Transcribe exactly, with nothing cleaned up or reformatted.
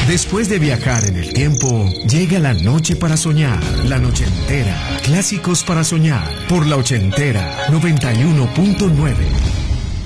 Después de viajar en el tiempo, llega la noche para soñar. La noche entera. Clásicos para soñar. Por la ochentera, noventa y uno punto nueve.